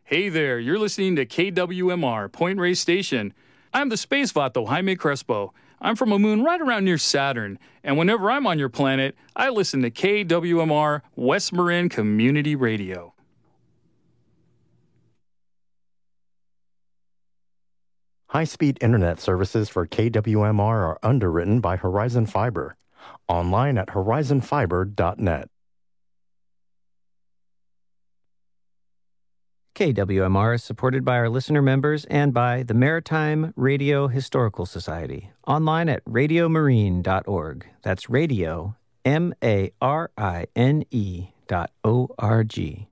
Hey there, you're listening to KWMR, Point Reyes Station. I'm the space vato Jaime Crespo. I'm from a moon right around near Saturn, and whenever I'm on your planet, I listen to KWMR West Marin Community Radio. High-speed internet services for KWMR are underwritten by Horizon Fiber. Online at horizonfiber.net. KWMR is supported by our listener members and by the Maritime Radio Historical Society. Online at radiomarine.org. That's radio, MARINE.org.